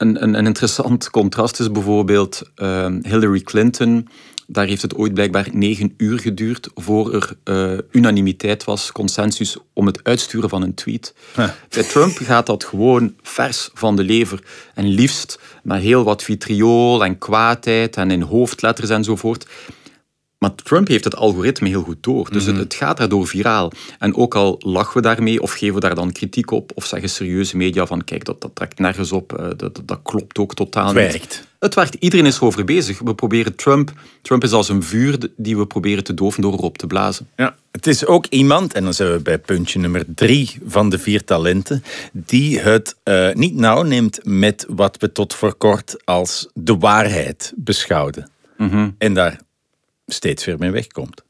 Een interessant contrast is bijvoorbeeld Hillary Clinton. Daar heeft het ooit blijkbaar 9 uur geduurd voor er unanimiteit was, consensus, om het uitsturen van een tweet. Bij Trump gaat dat gewoon vers van de lever. En liefst met heel wat vitriool en kwaadheid en in hoofdletters enzovoort. Maar Trump heeft het algoritme heel goed door. Dus het gaat daardoor viraal. En ook al lachen we daarmee of geven we daar dan kritiek op of zeggen serieuze media van kijk, dat trekt nergens op, dat klopt ook totaal niet. Het werkt. Iedereen is erover bezig. We proberen Trump is als een vuur die we proberen te doven door erop te blazen. Ja, het is ook iemand, en dan zijn we bij puntje nummer 3 van de 4 talenten, die het niet nauw neemt met wat we tot voor kort als de waarheid beschouwden. En daar steeds weer mee wegkomt.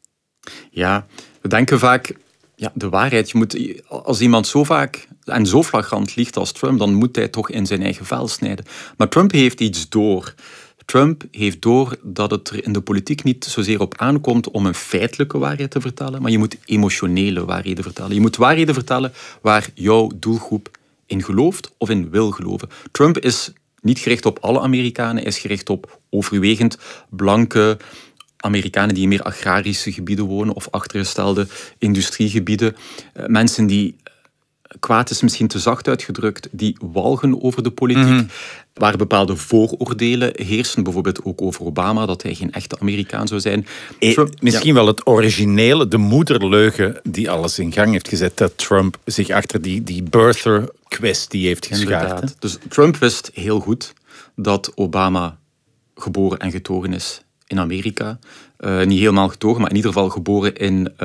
Ja, we denken vaak, de waarheid, als iemand zo vaak en zo flagrant liegt als Trump, dan moet hij toch in zijn eigen vel snijden. Maar Trump heeft iets door. Trump heeft door dat het er in de politiek niet zozeer op aankomt om een feitelijke waarheid te vertellen, maar je moet emotionele waarheden vertellen. Je moet waarheden vertellen waar jouw doelgroep in gelooft of in wil geloven. Trump is niet gericht op alle Amerikanen, hij is gericht op overwegend blanke Amerikanen die in meer agrarische gebieden wonen of achtergestelde industriegebieden. Mensen die, kwaad is misschien te zacht uitgedrukt, die walgen over de politiek. Waar bepaalde vooroordelen heersen, bijvoorbeeld ook over Obama, dat hij geen echte Amerikaan zou zijn. Misschien wel het originele, de moederleugen die alles in gang heeft gezet, dat Trump zich achter die birther-kwestie heeft geschaard. Dus Trump wist heel goed dat Obama geboren en getogen is in Amerika. Niet helemaal getogen, maar in ieder geval geboren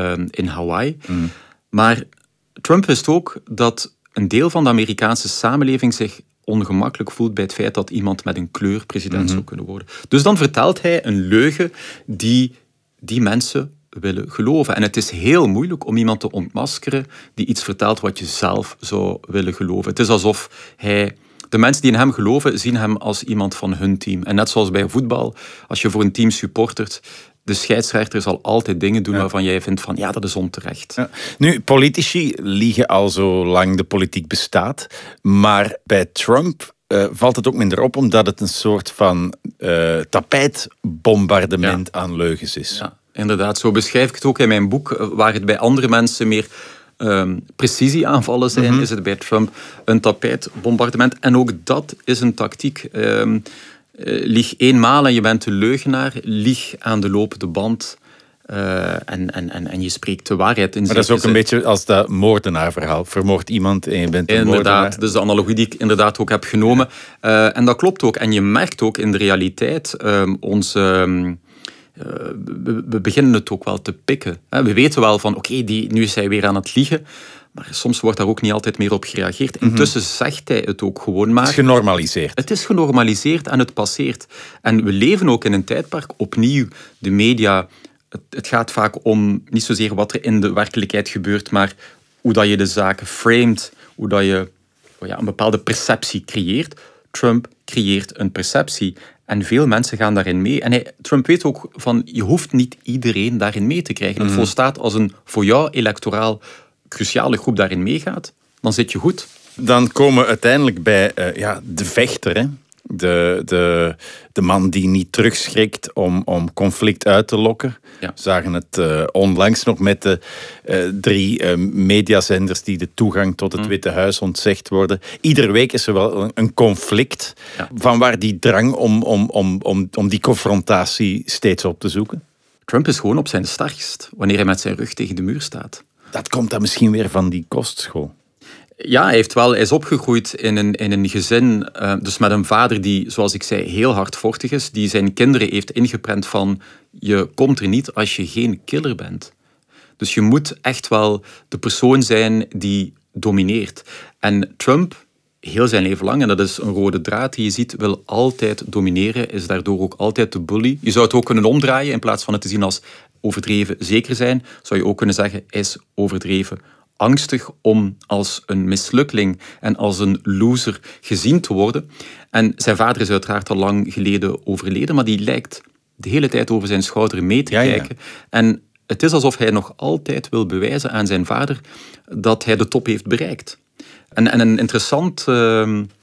in Hawaii. Maar Trump wist ook dat een deel van de Amerikaanse samenleving zich ongemakkelijk voelt bij het feit dat iemand met een kleur president zou kunnen worden. Dus dan vertelt hij een leugen die mensen willen geloven. En het is heel moeilijk om iemand te ontmaskeren die iets vertelt wat je zelf zou willen geloven. Het is alsof de mensen die in hem geloven, zien hem als iemand van hun team. En net zoals bij voetbal, als je voor een team supportert, de scheidsrechter zal altijd dingen doen waarvan jij vindt van dat is onterecht. Ja. Nu, politici liegen al zolang de politiek bestaat. Maar bij Trump valt het ook minder op, omdat het een soort van tapijtbombardement aan leugens is. Ja, inderdaad. Zo beschrijf ik het ook in mijn boek, waar het bij andere mensen meer precisieaanvallen zijn, is het bij Trump een tapijtbombardement. En ook dat is een tactiek. Lieg eenmaal en je bent een leugenaar. Lieg aan de lopende band en je spreekt de waarheid. Maar dat is ook een beetje als dat moordenaarverhaal. Vermoord iemand en je bent een moordenaar. Inderdaad, dat is de analogie die ik inderdaad ook heb genomen. En dat klopt ook. En je merkt ook in de realiteit we beginnen het ook wel te pikken. We weten wel van, nu is hij weer aan het liegen. Maar soms wordt daar ook niet altijd meer op gereageerd. Intussen zegt hij het ook gewoon maar. Het is genormaliseerd. Het is genormaliseerd en het passeert. En we leven ook in een tijdperk, opnieuw, de media. Het gaat vaak om niet zozeer wat er in de werkelijkheid gebeurt, maar hoe dat je de zaken framet, hoe dat je een bepaalde perceptie creëert. Trump creëert een perceptie. En veel mensen gaan daarin mee. En Trump weet ook van, je hoeft niet iedereen daarin mee te krijgen. Het volstaat als een voor jou electoraal cruciale groep daarin meegaat, dan zit je goed. Dan komen we uiteindelijk bij de vechter, hè? De man die niet terugschrikt om conflict uit te lokken. Ja. We zagen het onlangs nog met de 3 mediazenders die de toegang tot het Witte Huis ontzegd worden. Iedere week is er wel een conflict. Ja. Van waar die drang om die confrontatie steeds op te zoeken? Trump is gewoon op zijn sterkst wanneer hij met zijn rug tegen de muur staat. Dat komt dan misschien weer van die kostschool. Ja, hij is opgegroeid in een gezin, dus met een vader die, zoals ik zei, heel hardvochtig is, die zijn kinderen heeft ingeprent van, je komt er niet als je geen killer bent. Dus je moet echt wel de persoon zijn die domineert. En Trump, heel zijn leven lang, en dat is een rode draad die je ziet, wil altijd domineren, is daardoor ook altijd de bully. Je zou het ook kunnen omdraaien, in plaats van het te zien als overdreven zeker zijn, zou je ook kunnen zeggen, hij is overdreven angstig om als een mislukkeling en als een loser gezien te worden. En zijn vader is uiteraard al lang geleden overleden, maar die lijkt de hele tijd over zijn schouder mee te kijken. En het is alsof hij nog altijd wil bewijzen aan zijn vader dat hij de top heeft bereikt. En een interessant